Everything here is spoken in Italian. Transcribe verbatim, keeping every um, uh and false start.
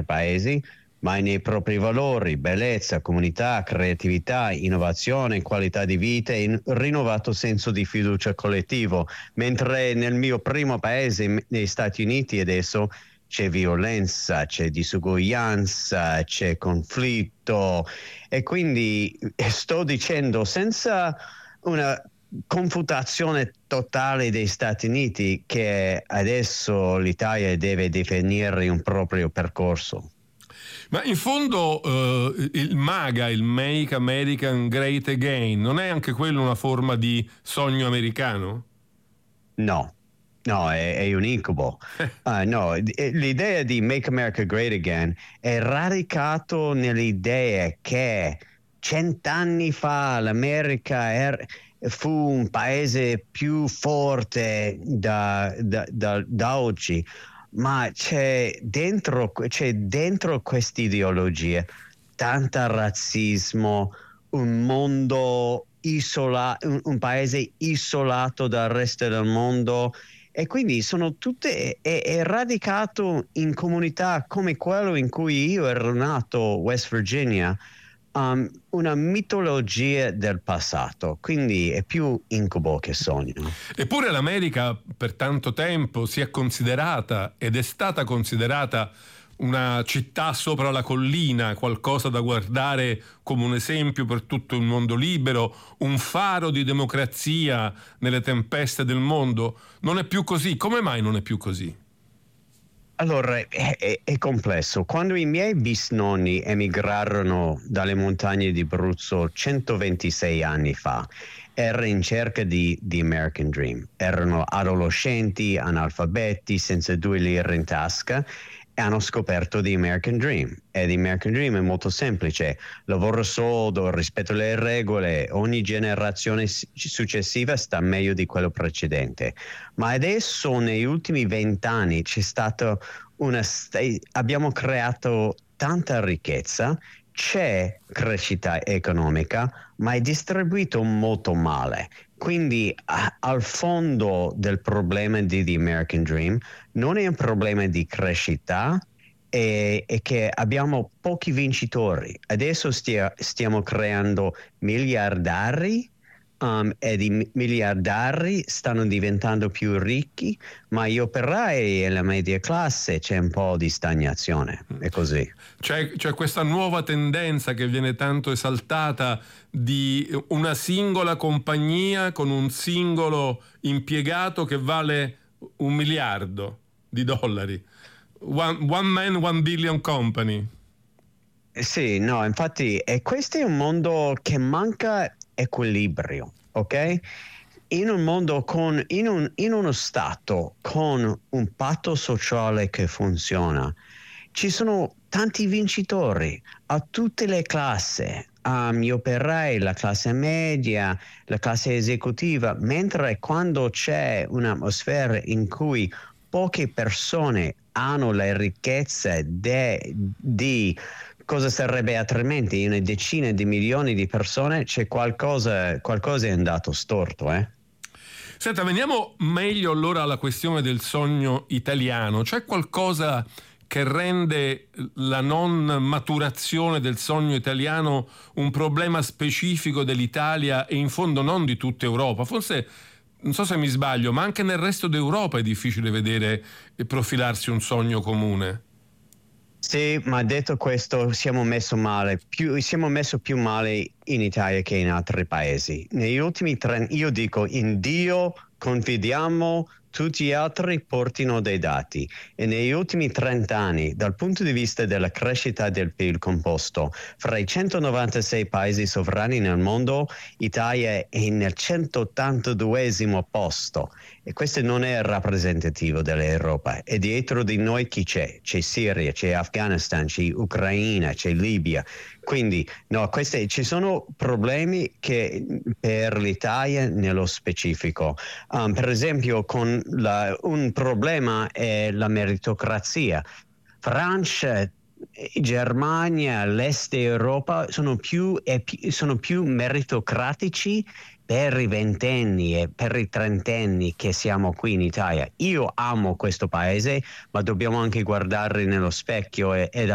paesi, ma nei propri valori, bellezza, comunità, creatività, innovazione, qualità di vita e un rinnovato senso di fiducia collettivo. Mentre nel mio primo paese, negli Stati Uniti, adesso c'è violenza, c'è disuguaglianza, c'è conflitto, e quindi sto dicendo, senza una confutazione totale dei Stati Uniti, che adesso l'Italia deve definire un proprio percorso. Ma in fondo eh, il MAGA, il Make American Great Again, non è anche quello una forma di sogno americano? No, no, è, è un incubo. Uh, no, l'idea di Make America Great Again è radicato nell'idea che cent'anni fa l'America era, fu un paese più forte da, da, da, da oggi, ma c'è dentro, c'è dentro questa ideologia tanto razzismo, un mondo isolato, un, un paese isolato dal resto del mondo, e quindi sono tutte è, è radicato in comunità come quello in cui io ero nato, West Virginia. Um, una mitologia del passato, quindi è più incubo che sogno. Eppure l'America per tanto tempo si è considerata ed è stata considerata una città sopra la collina, qualcosa da guardare come un esempio per tutto il mondo libero, un faro di democrazia nelle tempeste del mondo. Non è più così. Come mai non è più così? Allora, è, è, è complesso. Quando i miei bisnonni emigrarono dalle montagne di Abruzzo centoventisei anni fa, era in cerca di, di American Dream. Erano adolescenti, analfabeti, senza due lire in tasca, e hanno scoperto di American Dream. E di American Dream è molto semplice: lavoro sodo, rispetto alle regole, ogni generazione successiva sta meglio di quello precedente. Ma adesso negli ultimi vent'anni c'è stato una abbiamo creato tanta ricchezza, c'è crescita economica, ma è distribuito molto male. Quindi a, al fondo del problema di The American Dream non è un problema di crescita, è, è che abbiamo pochi vincitori. Adesso stia, stiamo creando miliardari, um, ed i miliardari stanno diventando più ricchi, ma gli operai e la media classe c'è un po' di stagnazione. È così. C'è, c'è questa nuova tendenza che viene tanto esaltata di una singola compagnia con un singolo impiegato che vale un miliardo di dollari. One, one man, one billion company. Sì, no, infatti, e questo è un mondo che manca equilibrio, ok? In un mondo con, in, un, in uno stato con un patto sociale che funziona, ci sono tanti vincitori a tutte le classi, um, gli operai, la classe media, la classe esecutiva, mentre quando c'è un'atmosfera in cui poche persone hanno la ricchezza de, di cosa sarebbe altrimenti una decina di milioni di persone, c'è qualcosa, qualcosa è andato storto, eh? Senta, veniamo meglio allora alla questione del sogno italiano. C'è qualcosa che rende la non maturazione del sogno italiano un problema specifico dell'Italia e in fondo non di tutta Europa? Forse, non so se mi sbaglio, ma anche nel resto d'Europa è difficile vedere e profilarsi un sogno comune. Sì, ma detto questo, siamo messo male, più, siamo messo più male in Italia che in altri paesi. Negli ultimi tre, io dico, in Dio confidiamo, tutti gli altri portino dei dati, e negli ultimi trenta anni, dal punto di vista della crescita del P I L composto, fra i centonovantasei paesi sovrani nel mondo, Italia è nel centottantaduesimo posto, e questo non è rappresentativo dell'Europa. E dietro di noi chi c'è? C'è Siria, c'è Afghanistan, c'è Ucraina, c'è Libia. Quindi no, questi, ci sono problemi che per l'Italia nello specifico. Um, per esempio, con la, un problema è la meritocrazia. Francia, Germania, l'est Europa sono più, sono più meritocratici per i ventenni e per i trentenni che siamo qui in Italia. Io amo questo paese, ma dobbiamo anche guardare nello specchio e, ed